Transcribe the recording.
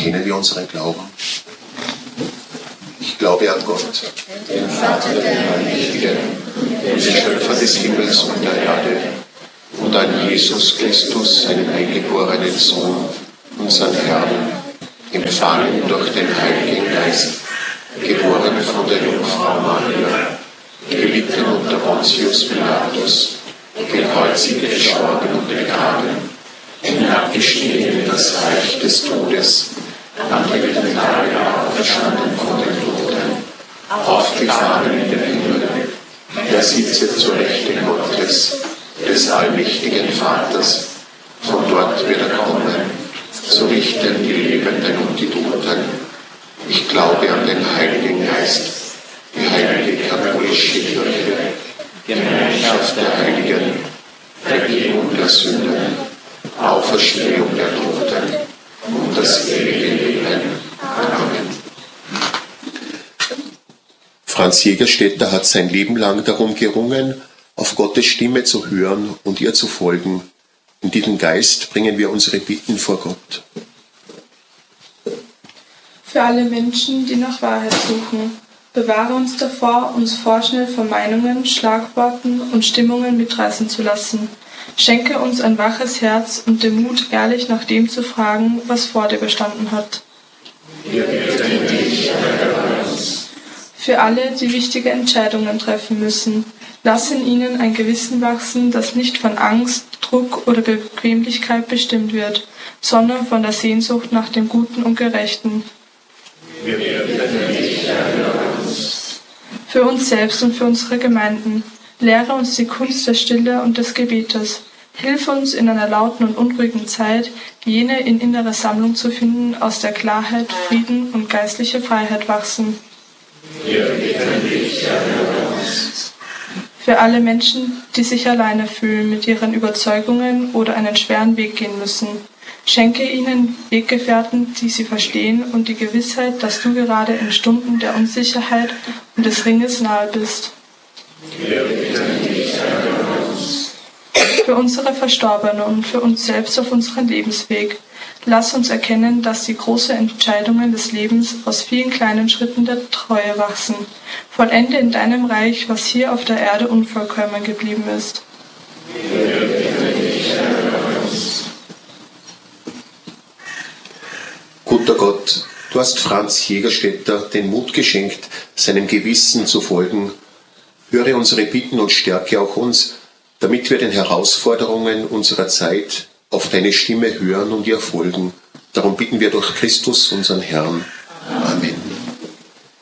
bekennen wir unseren Glauben. Ich glaube an Gott, den Vater der Allmächtigen, den Schöpfer des Himmels und der Erde, und an Jesus Christus, seinen eingeborenen Sohn, unseren Herrn, empfangen durch den Heiligen Geist, geboren von der Jungfrau Maria, gelitten unter Pontius Pilatus, gekreuzigt, gestorben und begraben, hinabgestiegen in das Reich des Todes, am dritten Tage auferstanden von den Toten, aufgefahren in den Himmel, der sitzt zur Rechten Gottes, des allmächtigen Vaters, von dort wird er kommen, zu richten die Lebenden und die Toten. Ich glaube an den Heiligen Geist, die heilige katholische Kirche, die Gemeinschaft der Heiligen, Vergebung der Sünden, Auferstehung der Toten und das ewige Leben. Amen. Franz Jägerstätter hat sein Leben lang darum gerungen, auf Gottes Stimme zu hören und ihr zu folgen. In diesem Geist bringen wir unsere Bitten vor Gott. Für alle Menschen, die nach Wahrheit suchen, bewahre uns davor, uns vorschnell von Meinungen, Schlagworten und Stimmungen mitreißen zu lassen. Schenke uns ein waches Herz und den Mut, ehrlich nach dem zu fragen, was vor dir bestanden hat. Wir bitten dich, erhöre uns. Für alle, die wichtige Entscheidungen treffen müssen, lass in ihnen ein Gewissen wachsen, das nicht von Angst, Druck oder Bequemlichkeit bestimmt wird, sondern von der Sehnsucht nach dem Guten und Gerechten. Wir bitten dich, erhöre uns. Für uns selbst und für unsere Gemeinden, lehre uns die Kunst der Stille und des Gebetes. Hilf uns in einer lauten und unruhigen Zeit, jene in innere Sammlung zu finden, aus der Klarheit, Frieden und geistliche Freiheit wachsen. Wir bitten dich, erhöre uns. Für alle Menschen, die sich alleine fühlen mit ihren Überzeugungen oder einen schweren Weg gehen müssen, schenke ihnen Weggefährten, die sie verstehen und die Gewissheit, dass du gerade in Stunden der Unsicherheit und des Ringes nahe bist. Wir bitten dich, erhöre uns. Für unsere Verstorbenen und für uns selbst auf unserem Lebensweg, lass uns erkennen, dass die großen Entscheidungen des Lebens aus vielen kleinen Schritten der Treue wachsen. Vollende in deinem Reich, was hier auf der Erde unvollkommen geblieben ist. Wir bitten dich, erhöre uns. Guter Gott, du hast Franz Jägerstätter den Mut geschenkt, seinem Gewissen zu folgen. Höre unsere Bitten und stärke auch uns, damit wir den Herausforderungen unserer Zeit auf deine Stimme hören und ihr folgen. Darum bitten wir durch Christus, unseren Herrn.